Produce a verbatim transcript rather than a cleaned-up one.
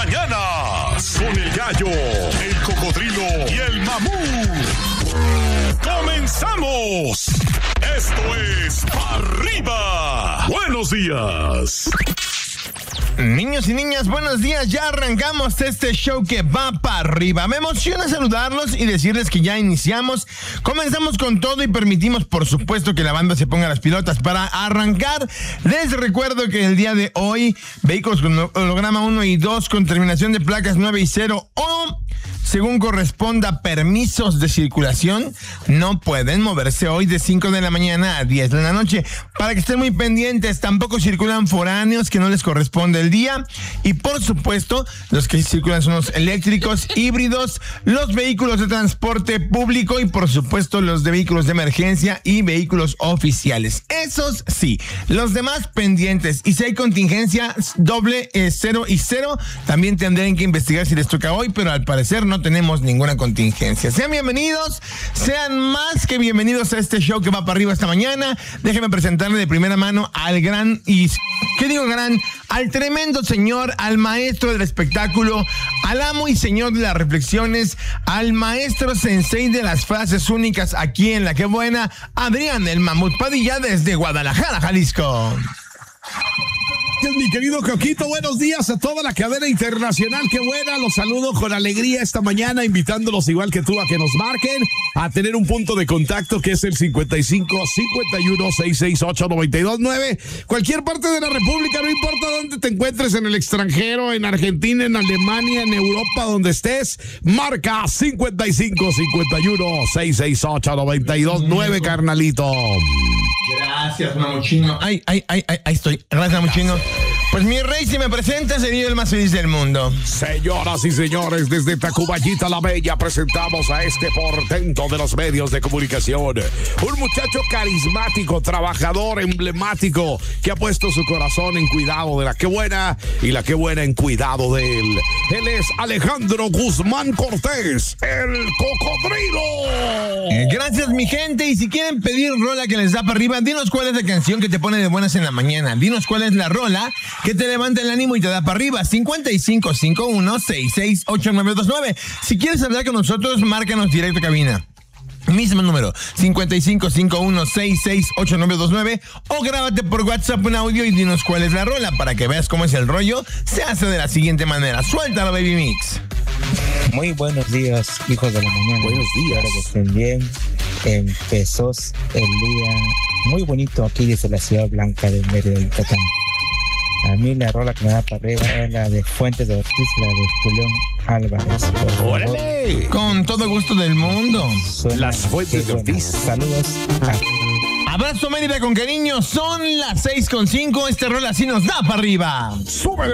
mañanas. Con el gallo, el cocodrilo y el mamut. ¡Comenzamos! Esto es Arriba. Buenos días. Niños y niñas, buenos días. Ya arrancamos este show que va para arriba. Me emociona saludarlos y decirles que ya iniciamos. Comenzamos con todo y permitimos, por supuesto, que la banda se ponga las pilotas para arrancar. Les recuerdo que el día de hoy, vehículos con holograma uno y dos con terminación de placas nueve y cero o, según corresponda, permisos de circulación, no pueden moverse hoy de cinco de la mañana a diez de la noche. Para que estén muy pendientes, tampoco circulan foráneos que no les corresponde el día. Y por supuesto, los que circulan son los eléctricos, híbridos, los vehículos de transporte público y por supuesto los de vehículos de emergencia y vehículos oficiales. Esos sí, los demás pendientes. Y si hay contingencia doble, eh, cero y cero, también tendrán que investigar si les toca hoy, pero al parecer no tenemos ninguna contingencia. Sean bienvenidos, sean más que bienvenidos a este show que va para arriba esta mañana. Déjenme presentarle de primera mano al gran y, ¿qué digo gran? Al tremendo señor, al maestro del espectáculo, al amo y señor de las reflexiones, al maestro sensei de las frases únicas aquí en La Que Buena, Adrián el Mamut Padilla desde Guadalajara, Jalisco. Mi querido Coquito, buenos días a toda la cadena internacional. Qué buena, los saludo con alegría esta mañana, invitándolos igual que tú a que nos marquen, a tener un punto de contacto que es el cincuenta y cinco, cincuenta y uno, sesenta y seis ocho, noventa y dos nueve. Cualquier parte de la República, no importa dónde te encuentres, en el extranjero, en Argentina, en Alemania, en Europa, donde estés, marca cincuenta y cinco, cincuenta y uno, sesenta y seis ocho, noventa y dos nueve, carnalito. Gracias, mamuchino. Ay, ay, ay, ay, ahí estoy. Gracias, mamuchino. Pues mi rey, si me presenta, sería el más feliz del mundo. Señoras y señores, desde Tacubayita la Bella presentamos a este portento de los medios de comunicación. Un muchacho carismático, trabajador, emblemático, que ha puesto su corazón en cuidado de La Que Buena y La Que Buena en cuidado de él. Él es Alejandro Guzmán Cortés, el cocodrilo. Gracias, mi gente. Y si quieren pedir rola que les da para arriba, dinos cuál es la canción que te pone de buenas en la mañana. Dinos cuál es la rola que te levanta el ánimo y te da para arriba. cincuenta y cinco, cincuenta y uno, sesenta y seis ocho, nueve dos nueve. Si quieres hablar con nosotros, márcanos directo a cabina. Mismo número, cincuenta y cinco, cincuenta y uno, sesenta y seis ocho, nueve dos nueve, o grábate por WhatsApp un audio y dinos cuál es la rola para que veas cómo es el rollo. Se hace de la siguiente manera. Suéltalo, Baby Mix. Muy buenos días, hijos de la mañana. Buenos días. Espero que estén bien. Empezó el día muy bonito aquí desde la Ciudad Blanca de Mérida, Yucatán. A mí la rola que me da para arriba es la de Fuentes de Ortiz, la de Julián Álvarez. ¡Órale! Con todo gusto del mundo. Suena Las Fuentes de Ortiz. Saludos. Abrazo, Mérida, con cariño. Son las seis con cinco. Este rol así nos da para arriba. ¡Sube!